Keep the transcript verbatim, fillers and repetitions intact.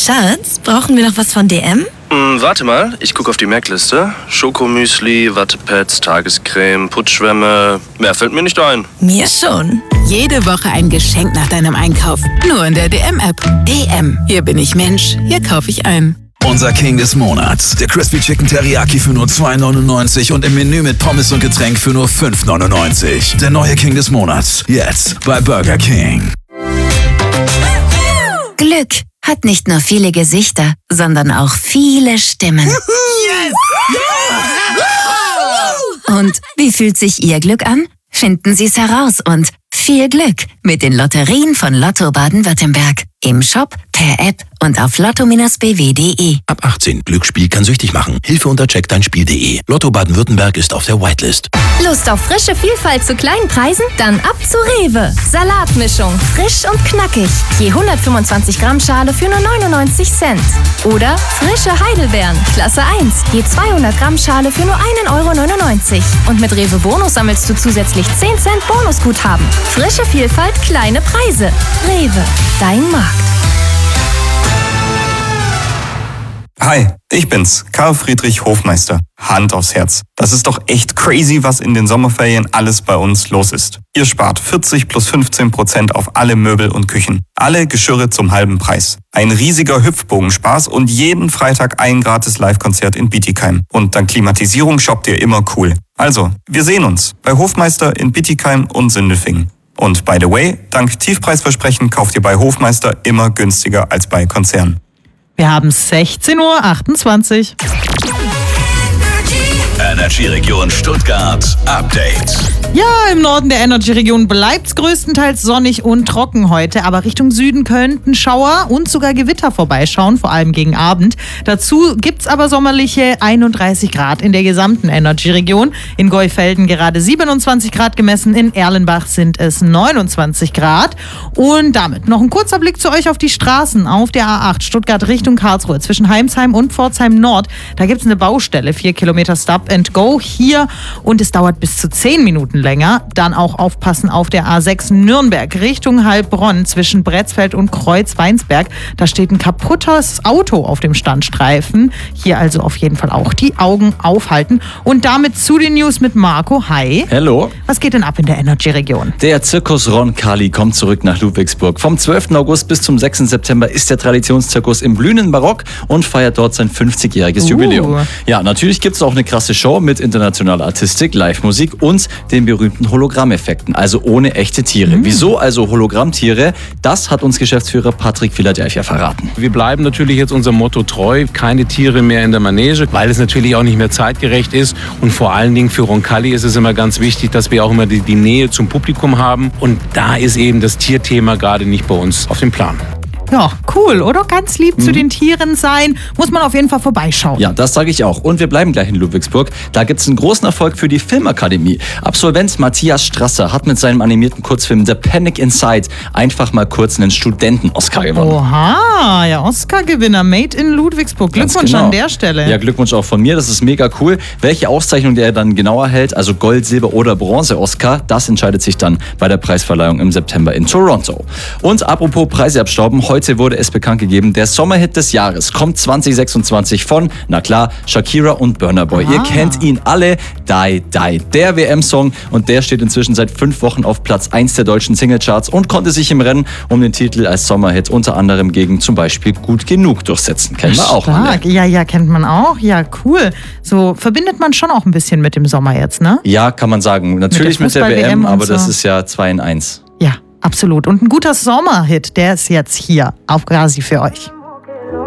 Schatz, brauchen wir noch was von D M? Hm, warte mal, ich gucke auf die Merkliste. Schokomüsli, Wattepads, Tagescreme, Putzschwämme. Mehr fällt mir nicht ein. Mir schon. Jede Woche ein Geschenk nach deinem Einkauf. Nur in der D M-App. D M. Hier bin ich Mensch. Hier kaufe ich ein. Unser King des Monats. Der Crispy Chicken Teriyaki für nur zwei neunundneunzig und im Menü mit Pommes und Getränk für nur fünf neunundneunzig. Der neue King des Monats. Jetzt bei Burger King. Glück hat nicht nur viele Gesichter, sondern auch viele Stimmen. Yes! Und wie fühlt sich Ihr Glück an? Finden Sie es heraus und viel Glück mit den Lotterien von Lotto Baden-Württemberg. Im Shop, per App und auf lotto Bindestrich b w punkt d e. Ab achtzehn. Glücksspiel kann süchtig machen. Hilfe unter check dein Spiel punkt d e. Lotto Baden-Württemberg ist auf der Whitelist. Lust auf frische Vielfalt zu kleinen Preisen? Dann ab zu Rewe. Salatmischung. Frisch und knackig. Je hundertfünfundzwanzig Gramm Schale für nur neunundneunzig Cent. Oder frische Heidelbeeren. Klasse eins. Je zweihundert Gramm Schale für nur ein Euro neunundneunzig. Und mit Rewe Bonus sammelst du zusätzlich zehn Cent Bonusguthaben. Frische Vielfalt, kleine Preise. Rewe. Dein Markt. Hi, ich bin's, Karl Friedrich Hofmeister. Hand aufs Herz. Das ist doch echt crazy, was in den Sommerferien alles bei uns los ist. Ihr spart vierzig plus fünfzehn Prozent auf alle Möbel und Küchen. Alle Geschirre zum halben Preis. Ein riesiger Hüpfbogenspaß und jeden Freitag ein gratis Live-Konzert in Bietigheim. Und dank Klimatisierung shoppt ihr immer cool. Also, wir sehen uns bei Hofmeister in Bietigheim und Sindelfingen. Und by the way, dank Tiefpreisversprechen kauft ihr bei Hofmeister immer günstiger als bei Konzernen. Wir haben sechzehn Uhr achtundzwanzig. Energy-Region Stuttgart Update. Ja, im Norden der Energy-Region bleibt es größtenteils sonnig und trocken heute, aber Richtung Süden könnten Schauer und sogar Gewitter vorbeischauen, vor allem gegen Abend. Dazu gibt es aber sommerliche einunddreißig Grad in der gesamten Energy-Region. In Geufelden gerade siebenundzwanzig Grad gemessen, in Erlenbach sind es neunundzwanzig Grad. Und damit noch ein kurzer Blick zu euch auf die Straßen. Auf der A acht Stuttgart Richtung Karlsruhe zwischen Heimsheim und Pforzheim Nord. Da gibt es eine Baustelle, vier Kilometer Stop and Go hier und es dauert bis zu zehn Minuten länger. Dann auch aufpassen auf der A sechs Nürnberg Richtung Heilbronn zwischen Bretzfeld und Kreuz-Weinsberg. Da steht ein kaputtes Auto auf dem Standstreifen. Hier also auf jeden Fall auch die Augen aufhalten. Und damit zu den News mit Marco. Hi. Hallo. Was geht denn ab in der Energy-Region? Der Zirkus Roncalli kommt zurück nach Ludwigsburg. Vom zwölften August bis zum sechsten September ist der Traditionszirkus im blühenden Barock und feiert dort sein fünfzigjähriges uh. Jubiläum. Ja, natürlich gibt es auch eine krasse Show mit internationaler Artistik, Live-Musik und den berühmten Hologrammeffekten, also ohne echte Tiere. Mhm. Wieso also Hologrammtiere? Das hat uns Geschäftsführer Patrick Philadelphia verraten. Wir bleiben natürlich jetzt unserem Motto treu, keine Tiere mehr in der Manege, weil es natürlich auch nicht mehr zeitgerecht ist und vor allen Dingen für Roncalli ist es immer ganz wichtig, dass wir auch immer die, die Nähe zum Publikum haben und da ist eben das Tierthema gerade nicht bei uns auf dem Plan. Ja, cool, oder? Ganz lieb mhm. zu den Tieren sein. Muss man auf jeden Fall vorbeischauen. Ja, das sage ich auch. Und wir bleiben gleich in Ludwigsburg. Da gibt es einen großen Erfolg für die Filmakademie. Absolvent Matthias Strasser hat mit seinem animierten Kurzfilm The Panic Inside einfach mal kurz einen Studenten-Oscar gewonnen. Oha, ja, Oscar-Gewinner, made in Ludwigsburg. Glückwunsch genau. an der Stelle. Ja, Glückwunsch auch von mir. Das ist mega cool. Welche Auszeichnung der dann genau erhält, also Gold, Silber oder Bronze-Oscar, das entscheidet sich dann bei der Preisverleihung im September in Toronto. Und apropos Preise abstauben, heute wurde es bekannt gegeben, der Sommerhit des Jahres kommt zwanzig sechsundzwanzig von, na klar, Shakira und Burna Boy. Ah. Ihr kennt ihn alle, Die Die, der W M-Song und der steht inzwischen seit fünf Wochen auf Platz eins der deutschen Singlecharts und konnte sich im Rennen um den Titel als Sommerhit unter anderem gegen zum Beispiel Gut Genug durchsetzen. Kennen wir auch alle. Ja, ja, kennt man auch. Ja, cool. So verbindet man schon auch ein bisschen mit dem Sommer jetzt, ne? Ja, kann man sagen. Natürlich mit der, mit der W M, aber so. Das ist ja zwei in eins. Ja. Absolut. Und ein guter Sommerhit, der ist jetzt hier auf Grasi für euch.